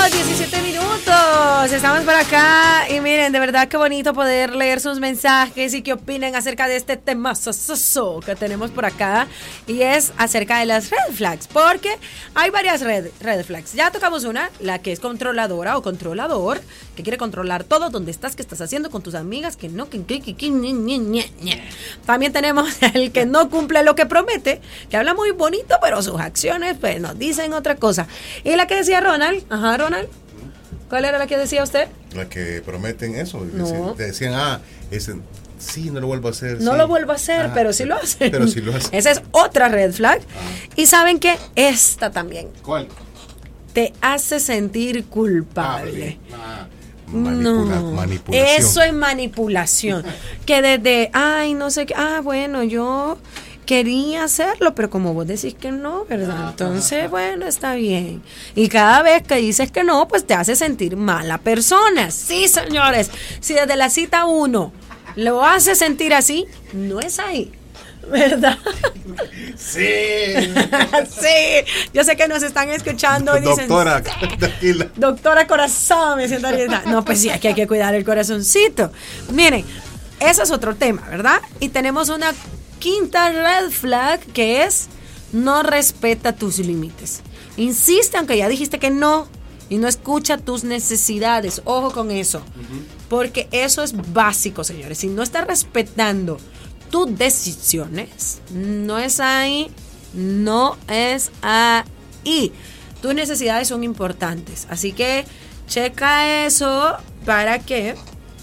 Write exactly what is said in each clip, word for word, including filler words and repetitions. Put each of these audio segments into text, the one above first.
diecisiete minutos, estamos por acá y miren, de verdad que bonito poder leer sus mensajes y qué opinen acerca de este tema que tenemos por acá, y es acerca de las red flags, porque hay varias red, red flags. Ya tocamos una, la que es controladora o controlador, que quiere controlar todo, dónde estás, qué estás haciendo con tus amigas, que no, que, que, que, que ñe, ñe, ñe, ñe. También tenemos el que no cumple lo que promete, que habla muy bonito, pero sus acciones pues nos dicen otra cosa. Y la que decía Ronald, ajá, Ronald, ¿cuál era la que decía usted? La que prometen eso. No. Decían, decían, ah, ese, sí, no lo vuelvo a hacer. No sí. lo vuelvo a hacer, ah, pero sí lo hacen. Pero sí lo hacen. Esa es otra red flag. Ah. Y ¿saben qué? Esta también. ¿Cuál? Te hace sentir culpable. Ah, manipula, no, manipulación. Eso es manipulación. Que desde, ay, no sé qué, ah, bueno, yo quería hacerlo, pero como vos decís que no, ¿verdad? Entonces, bueno, está bien. Y cada vez que dices que no, pues te hace sentir mala persona. Sí, señores, si desde la cita uno lo hace sentir así, no es ahí, ¿verdad? Sí. Sí, yo sé que nos están escuchando y dicen, doctora, sí, doctora corazón, me siento ahorita. No, pues sí, aquí hay que cuidar el corazoncito. Miren, eso es otro tema, ¿verdad? Y tenemos una quinta red flag, que es no respeta tus límites. Insiste aunque ya dijiste que no, y no escucha tus necesidades. Ojo con eso, uh-huh. Porque eso es básico, señores. Si no estás respetando tus decisiones, no es ahí, no es ahí. Tus necesidades son importantes, así que checa eso para que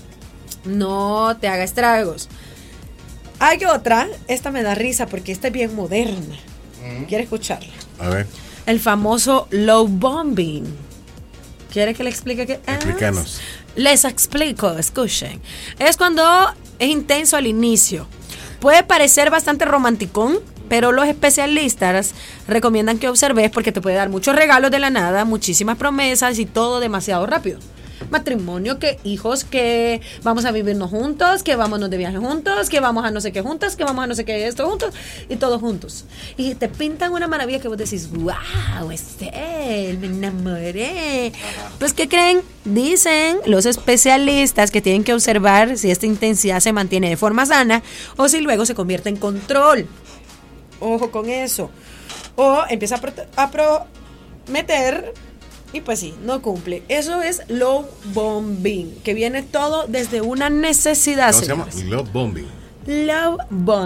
no te haga estragos. Hay otra, esta me da risa porque esta es bien moderna. Mm. ¿Quiere escucharla? A ver. El famoso love bombing. ¿Quiere que le explique qué es? Explícanos. Les explico, escuchen. Es cuando es intenso al inicio. Puede parecer bastante romanticón, pero los especialistas recomiendan que observes porque te puede dar muchos regalos de la nada, muchísimas promesas y todo demasiado rápido. Matrimonio, que hijos, que vamos a vivirnos juntos, que vámonos de viaje juntos, que vamos a no sé qué juntos, que vamos a no sé qué esto juntos, y todos juntos. Y te pintan una maravilla que vos decís, wow, es él, me enamoré. Pues, ¿qué creen? Dicen los especialistas que tienen que observar si esta intensidad se mantiene de forma sana o si luego se convierte en control. Ojo con eso. O empieza a, pro- a prometer y pues sí, no cumple. Eso es love bombing, que viene todo desde una necesidad. ¿Cómo se llama? Love bombing. Love bombing.